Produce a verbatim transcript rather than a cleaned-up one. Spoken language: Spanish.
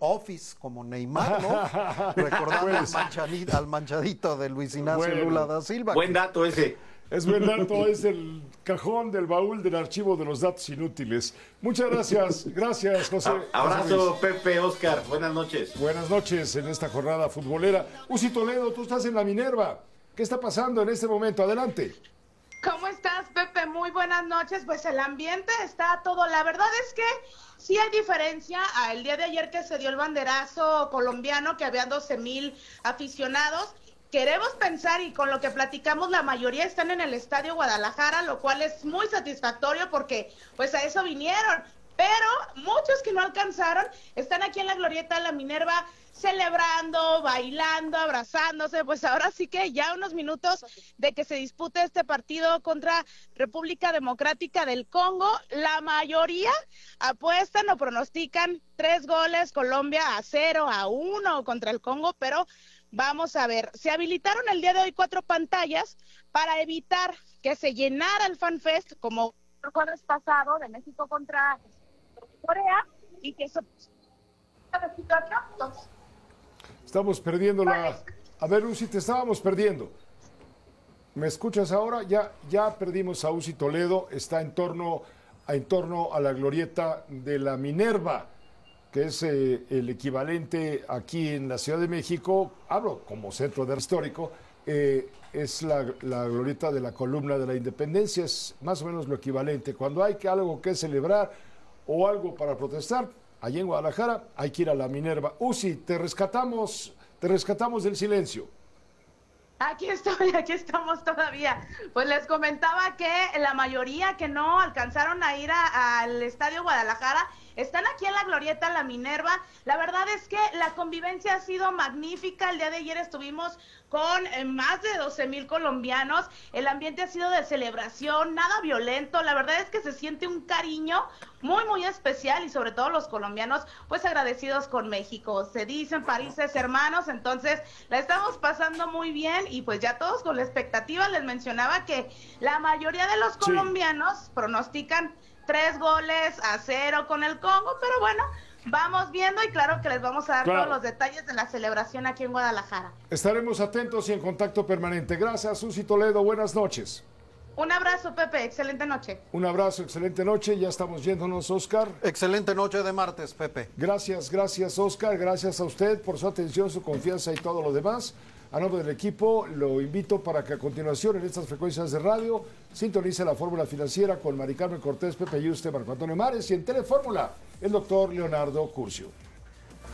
Office como Neymar, ¿no? Recordando al, manchadito, al manchadito de Luis Ignacio bueno, Lula da Silva. Buen dato ese. Es buen dato, es el cajón del baúl del archivo de los datos inútiles. Muchas gracias, gracias José. Abrazo, José Pepe, Oscar, buenas noches. Buenas noches en esta jornada futbolera. Uzi Toledo, tú estás en la Minerva. ¿Qué está pasando en este momento? Adelante. ¿Cómo estás, Pepe? Muy buenas noches. Pues el ambiente está todo. La verdad es que sí hay diferencia al día de ayer que se dio el banderazo colombiano, que había doce mil aficionados. Queremos pensar, y con lo que platicamos, la mayoría están en el Estadio Guadalajara, lo cual es muy satisfactorio porque pues a eso vinieron. Pero muchos que no alcanzaron están aquí en la Glorieta de la Minerva celebrando, bailando, abrazándose. Pues ahora sí que ya unos minutos de que se dispute este partido contra República Democrática del Congo. La mayoría apuestan o pronostican tres goles, Colombia a cero, a uno contra el Congo, pero vamos a ver. Se habilitaron el día de hoy cuatro pantallas para evitar que se llenara el FanFest como el jueves pasado de México contra Corea y que eso estamos perdiendo la... A ver, Uzi, te estábamos perdiendo. ¿Me escuchas ahora? Ya, ya perdimos a Uzi Toledo. Está en torno, a, en torno a la Glorieta de la Minerva, que es eh, el equivalente aquí en la Ciudad de México, hablo como centro de histórico, eh, es la, la Glorieta de la Columna de la Independencia, es más o menos lo equivalente. Cuando hay que algo que celebrar o algo para protestar, allí en Guadalajara hay que ir a la Minerva. Uzi, te rescatamos, te rescatamos del silencio. Aquí estoy, aquí estamos todavía. Pues les comentaba que la mayoría que no alcanzaron a ir a, al Estadio Guadalajara están aquí en la Glorieta La Minerva. La verdad es que la convivencia ha sido magnífica. El día de ayer estuvimos con eh, más de doce mil colombianos. El ambiente ha sido de celebración, nada violento. La verdad es que se siente un cariño muy, muy especial, y sobre todo los colombianos, pues agradecidos con México. Se dicen países hermanos, entonces la estamos pasando muy bien, y pues ya todos con la expectativa. Les mencionaba que la mayoría de los colombianos sí pronostican tres goles a cero con el Congo, pero bueno, vamos viendo, y claro que les vamos a dar claro todos los detalles de la celebración aquí en Guadalajara. Estaremos atentos y en contacto permanente. Gracias, Uzi Toledo, buenas noches. Un abrazo, Pepe, excelente noche. Un abrazo, excelente noche, ya estamos yéndonos, Oscar. Excelente noche de martes, Pepe. Gracias, gracias, Oscar, gracias a usted por su atención, su confianza y todo lo demás. A nombre del equipo, lo invito para que a continuación en estas frecuencias de radio sintonice la Fórmula Financiera con Mari Carmen Cortés, Pepe Yuste, Marco Antonio Mares, y en Telefórmula, el doctor Leonardo Curcio.